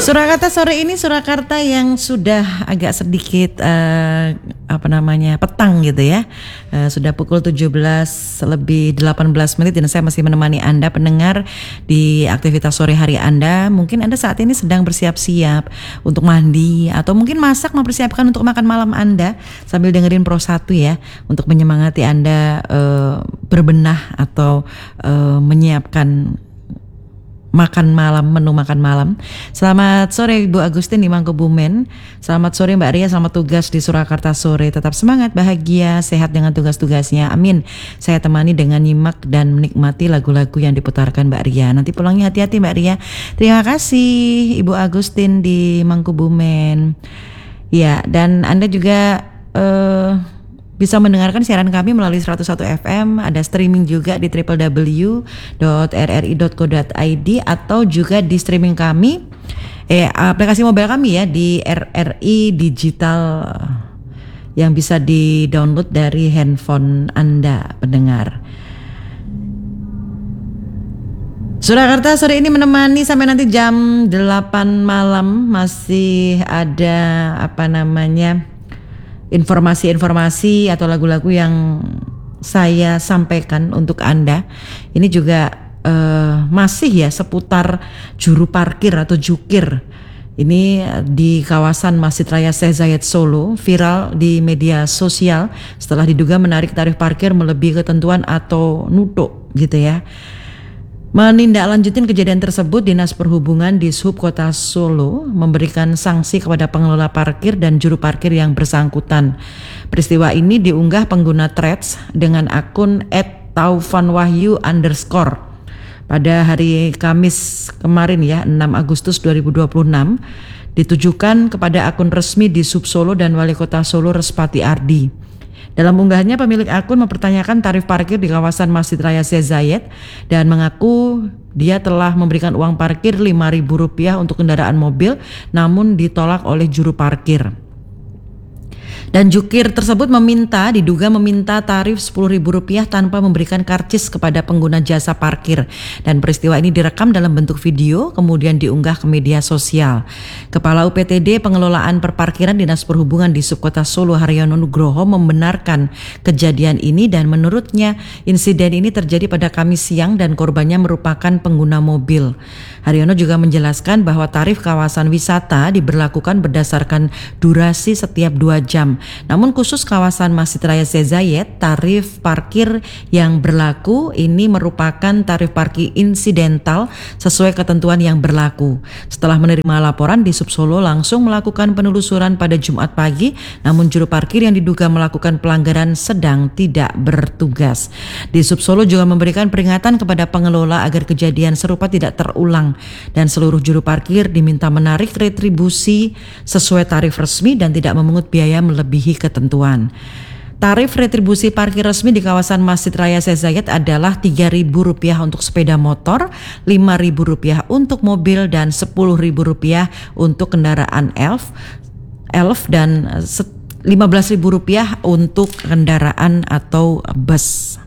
Surakarta sore ini Surakarta yang sudah agak sedikit petang gitu ya. Sudah pukul 17:18 dan saya masih menemani Anda pendengar di aktivitas sore hari Anda. Mungkin Anda saat ini sedang bersiap-siap untuk mandi atau mungkin masak, mempersiapkan untuk makan malam Anda sambil dengerin Pro 1 ya, untuk menyemangati Anda berbenah atau menyiapkan menu makan malam. Selamat sore Ibu Agustin di Mangkubumen. Selamat sore Mbak Ria, selamat tugas di Surakarta sore. Tetap semangat, bahagia, sehat dengan tugas-tugasnya. Amin. Saya temani dengan nyimak dan menikmati lagu-lagu yang diputarkan Mbak Ria. Nanti pulangnya hati-hati Mbak Ria. Terima kasih Ibu Agustin di Mangkubumen. Ya, dan Anda juga bisa mendengarkan siaran kami melalui 101 FM, ada streaming juga di www.rri.co.id atau juga di streaming kami aplikasi mobile kami ya di RRI Digital yang bisa di-download dari handphone Anda pendengar. Surakarta sore ini menemani sampai nanti jam 8 malam, masih ada informasi-informasi atau lagu-lagu yang saya sampaikan untuk Anda. Ini juga masih ya seputar juru parkir atau jukir. Ini di kawasan Masjid Raya Syekh Zayed Solo, viral di media sosial setelah diduga menarik tarif parkir melebihi ketentuan atau nutuk gitu ya. Menindaklanjutin kejadian tersebut, Dinas Perhubungan di Sub Kota Solo memberikan sanksi kepada pengelola parkir dan juru parkir yang bersangkutan. Peristiwa ini diunggah pengguna Threads dengan akun @taufanwahyu_ pada hari Kamis kemarin ya, 6 Agustus 2026, ditujukan kepada akun resmi di Sub Solo dan Wali Kota Solo Respati Ardi. Dalam unggahannya, pemilik akun mempertanyakan tarif parkir di kawasan Masjid Raya Syekh Zayed dan mengaku dia telah memberikan uang parkir Rp5.000 untuk kendaraan mobil, namun ditolak oleh juru parkir. Dan jukir tersebut diduga meminta tarif Rp10.000 tanpa memberikan karcis kepada pengguna jasa parkir. Dan peristiwa ini direkam dalam bentuk video, kemudian diunggah ke media sosial. Kepala UPTD Pengelolaan Perparkiran Dinas Perhubungan di Subkota Solo, Haryono Nugroho, membenarkan kejadian ini dan menurutnya insiden ini terjadi pada Kamis siang dan korbannya merupakan pengguna mobil. Haryono juga menjelaskan bahwa tarif kawasan wisata diberlakukan berdasarkan durasi setiap 2 jam. Namun khusus kawasan Masjid Raya Syekh Zayed, tarif parkir yang berlaku ini merupakan tarif parkir insidental sesuai ketentuan yang berlaku. Setelah menerima laporan, di Sub Solo langsung melakukan penelusuran pada Jumat pagi, namun juru parkir yang diduga melakukan pelanggaran sedang tidak bertugas. Di Sub Solo juga memberikan peringatan kepada pengelola agar kejadian serupa tidak terulang dan seluruh juru parkir diminta menarik retribusi sesuai tarif resmi dan tidak memungut biaya melebihi ketentuan. Tarif retribusi parkir resmi di kawasan Masjid Raya Syekh Zayed adalah Rp3.000 untuk sepeda motor, Rp5.000 untuk mobil, dan Rp10.000 untuk kendaraan elf dan Rp15.000 untuk kendaraan atau bus.